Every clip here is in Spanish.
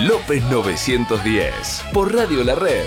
López 910 por Radio La Red.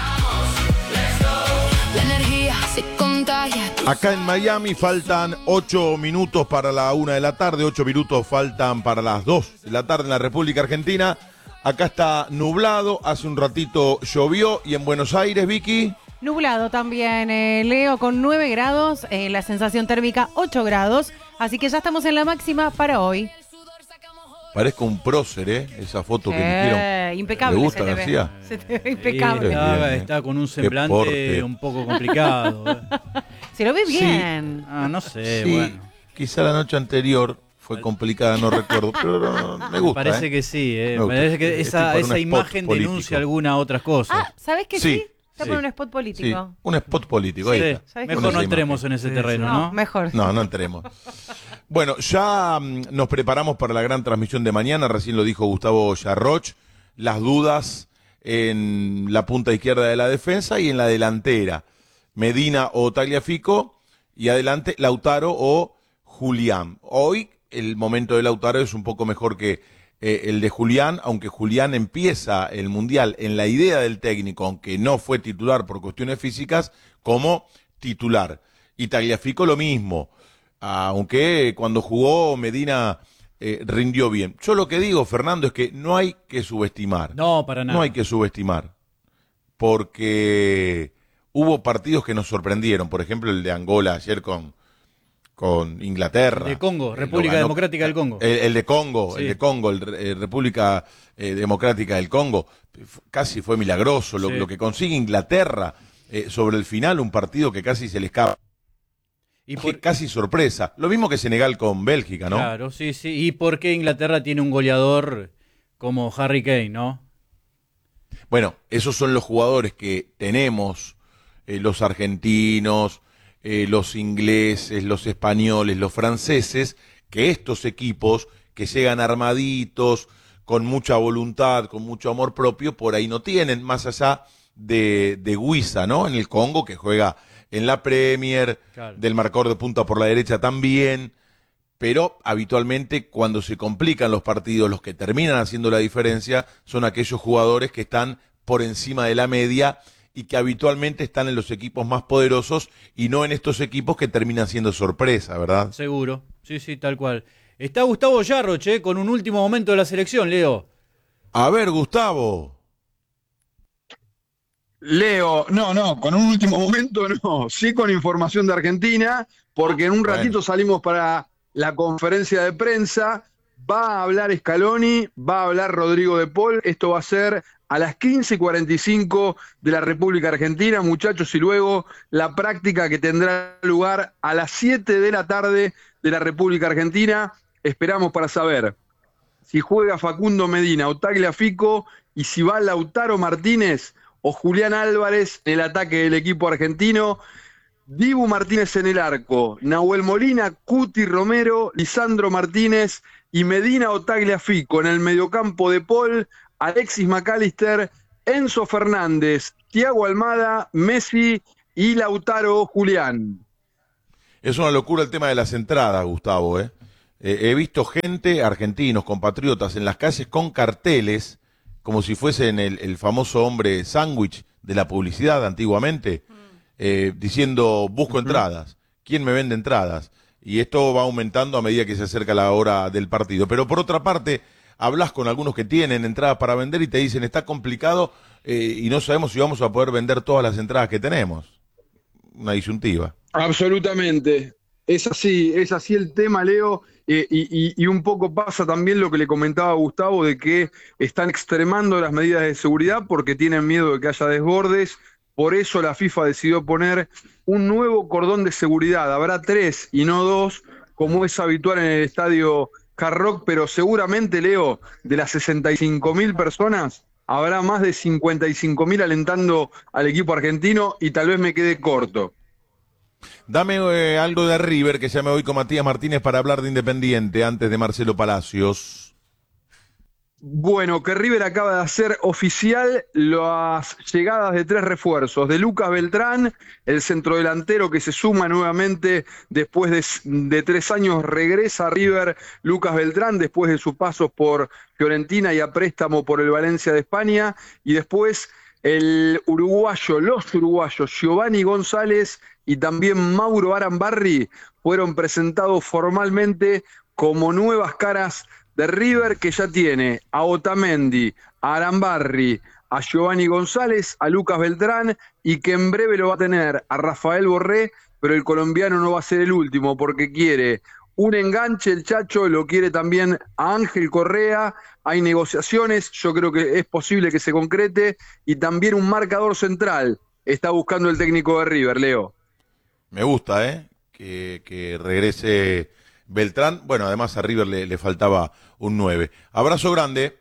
La energía se contagia. Acá en Miami faltan 8 minutos para la 1 de la tarde, 8 minutos faltan para las 2 de la tarde en la República Argentina. Acá está nublado, hace un ratito llovió. Y en Buenos Aires, Vicky. Nublado también, Leo, con 9 grados, la sensación térmica 8 grados, así que ya estamos en la máxima para hoy. Parezco un prócer, esa foto que eligieron. Impecable. ¿Le gusta, se te García? Se te ve impecable. Está con un semblante un poco complicado. Se lo ve bien. Sí. No sé, Sí, bueno. quizá la noche anterior fue complicada, no recuerdo, pero no, me gusta. Parece que sí, Me gusta. parece que Es tipo para un esa spot imagen político. denuncia algunas otras cosas. ¿Sabés que Sí, sí? Está por un spot político. Sí, un spot político. Ahí está. ¿Sabés que Mejor no sí? entremos en ese terreno, ¿no? Mejor. No entremos. Bueno, ya nos preparamos para la gran transmisión de mañana, recién lo dijo Gustavo Yarroch, las dudas en la punta izquierda de la defensa y en la delantera, Medina o Tagliafico, y adelante Lautaro o Julián. Hoy el momento de Lautaro es un poco mejor que el de Julián, aunque Julián empieza el Mundial en la idea del técnico, aunque no fue titular por cuestiones físicas, como titular. Y Tagliafico lo mismo, aunque cuando jugó Medina rindió bien. Yo lo que digo, Fernando, es que no hay que subestimar. No, para nada. No hay que subestimar, porque hubo partidos que nos sorprendieron, por ejemplo el de Angola ayer con Inglaterra. De Congo, República Democrática del Congo. El de Congo, Sí. el de Congo, República Democrática del Congo. Casi fue milagroso Sí. lo que consigue Inglaterra sobre el final, un partido que casi se le escapa. Y por- Casi sorpresa. Lo mismo que Senegal con Bélgica, ¿no? Claro, sí. ¿Y por qué Inglaterra tiene un goleador como Harry Kane, no? Bueno, esos son los jugadores que tenemos, los argentinos, los ingleses, los españoles, los franceses, que estos equipos que llegan armaditos, con mucha voluntad, con mucho amor propio, por ahí no tienen, más allá de Guisa, ¿no? En el Congo, que juega en la Premier, Claro. del marcador de punta por la derecha también, pero habitualmente cuando se complican los partidos, los que terminan haciendo la diferencia son aquellos jugadores que están por encima de la media y que habitualmente están en los equipos más poderosos y no en estos equipos que terminan siendo sorpresa, ¿verdad? Seguro. Sí, tal cual. Está Gustavo Yarroch, con un último momento de la selección, Leo. A ver, Gustavo. Leo, no, con un último momento no, sí con información de Argentina, porque en un ratito salimos para la conferencia de prensa, va a hablar Scaloni, va a hablar Rodrigo de Paul, esto va a ser a las 15:45 de la República Argentina, muchachos, y luego la práctica que tendrá lugar a las 7 de la tarde de la República Argentina. Esperamos para saber si juega Facundo Medina o Tagliafico y si va Lautaro Martínez o Julián Álvarez en el ataque del equipo argentino. Dibu Martínez en el arco, Nahuel Molina, Cuti Romero, Lisandro Martínez y Medina o Tagliafico en el mediocampo de Paul, Alexis McAllister, Enzo Fernández, Thiago Almada, Messi y Lautaro Julián. Es una locura el tema de las entradas, Gustavo, he visto gente, argentinos, compatriotas, en las calles con carteles, como si fuesen el famoso hombre sándwich de la publicidad antiguamente, diciendo, busco entradas, ¿quién me vende entradas? Y esto va aumentando a medida que se acerca la hora del partido. Pero por otra parte, hablas con algunos que tienen entradas para vender y te dicen, está complicado y no sabemos si vamos a poder vender todas las entradas que tenemos. Una disyuntiva. Absolutamente. Es así el tema, Leo, y un poco pasa también lo que le comentaba a Gustavo, de que están extremando las medidas de seguridad porque tienen miedo de que haya desbordes. Por eso la FIFA decidió poner un nuevo cordón de seguridad. Habrá 3 y no 2, como es habitual en el estadio Hard Rock, pero seguramente, Leo, de las 65.000 personas, habrá más de 55.000 alentando al equipo argentino y tal vez me quede corto. Dame algo de River, que ya me voy con Matías Martínez para hablar de Independiente antes de Marcelo Palacios. Bueno, que River acaba de hacer oficial las llegadas de 3 refuerzos. De Lucas Beltrán, el centrodelantero que se suma nuevamente después de 3 años, regresa a River Lucas Beltrán después de su paso por Fiorentina y a préstamo por el Valencia de España. Y después los uruguayos Giovanni González y también Mauro Arambarri fueron presentados formalmente como nuevas caras de River, que ya tiene a Otamendi, a Arambarri, a Giovanni González, a Lucas Beltrán, y que en breve lo va a tener a Rafael Borré, pero el colombiano no va a ser el último porque quiere un enganche, el Chacho, lo quiere también a Ángel Correa, hay negociaciones, yo creo que es posible que se concrete, y también un marcador central está buscando el técnico de River, Leo. Me gusta, que regrese Beltrán. Bueno, además a River le faltaba un 9. Abrazo grande.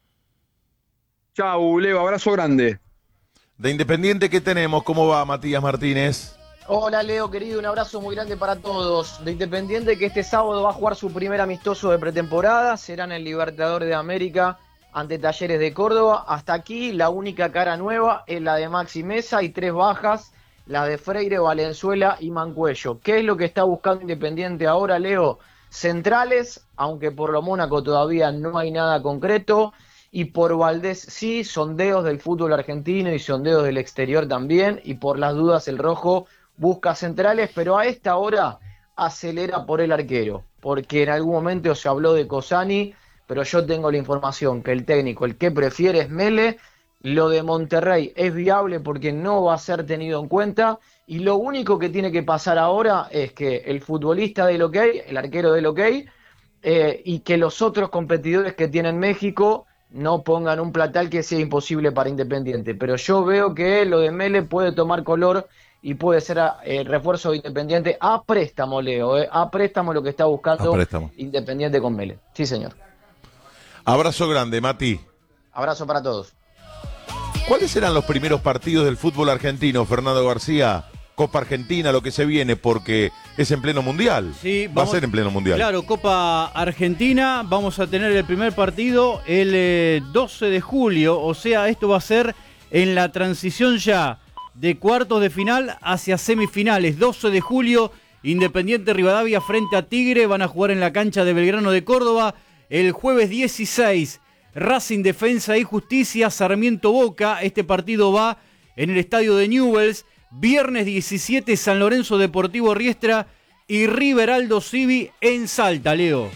Chau, Leo, abrazo grande. De Independiente, ¿qué tenemos? ¿Cómo va Matías Martínez? Hola Leo, querido, un abrazo muy grande para todos. De Independiente, que este sábado va a jugar su primer amistoso de pretemporada, será en el Libertadores de América ante Talleres de Córdoba. Hasta aquí la única cara nueva es la de Maxi Mesa y 3 bajas, la de Freire, Valenzuela y Mancuello. ¿Qué es lo que está buscando Independiente ahora, Leo? Centrales, aunque por lo Mónaco todavía no hay nada concreto, y por Valdés sí, sondeos del fútbol argentino y sondeos del exterior también, y por las dudas el Rojo busca centrales, pero a esta hora acelera por el arquero, porque en algún momento se habló de Cosani, pero yo tengo la información que el técnico, el que prefiere es Mele. Lo de Monterrey es viable porque no va a ser tenido en cuenta, y lo único que tiene que pasar ahora es que el futbolista del OK, el arquero del OK, y que los otros competidores que tiene México no pongan un platal que sea imposible para Independiente. Pero yo veo que lo de Mele puede tomar color y puede ser refuerzo de Independiente a préstamo, Leo, a préstamo lo que está buscando Independiente con Mele. Sí, señor. Abrazo grande, Mati. Abrazo para todos. ¿Cuáles serán los primeros partidos del fútbol argentino, Fernando García? Copa Argentina, lo que se viene, porque es en pleno mundial. Sí, va a ser en pleno mundial. Claro, Copa Argentina, vamos a tener el primer partido el 12 de julio, o sea, esto va a ser en la transición ya de cuartos de final hacia semifinales. 12 de julio, Independiente Rivadavia frente a Tigre, van a jugar en la cancha de Belgrano de Córdoba. El jueves 16, Racing Defensa y Justicia, Sarmiento Boca, este partido va en el estadio de Newell's. Viernes 17, San Lorenzo Deportivo Riestra y River Aldo Civi en Salta, Leo.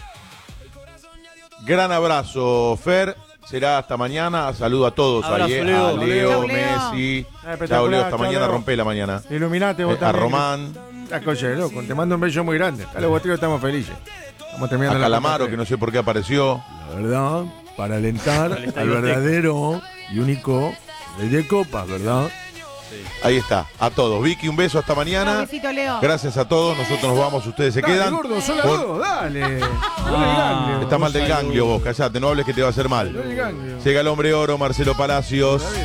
Gran abrazo, Fer. Será hasta mañana. Saludo a todos. Abrazo, a Leo. Leo, Chau, Leo. Messi. Chao, Leo. Hasta mañana. Rompe la mañana. Iluminate vos A también. Román. La cosa de loco. Te mando un beso muy grande. A los boteros estamos felices. Estamos A terminando la Calamaro, Copa que no sé por qué apareció. La verdad, para alentar al verdadero y único rey de copas, ¿verdad? Ahí está. A todos. Vicky, un beso. Hasta mañana. Un besito, Leo. Gracias a todos. Nosotros nos vamos. Ustedes se Dale, quedan. gordo, son las Con- dos, dale. Ganglio. Está mal del ganglio vos. Callate. No hables que te va a hacer mal. Ganglio. Llega el hombre oro, Marcelo Palacios.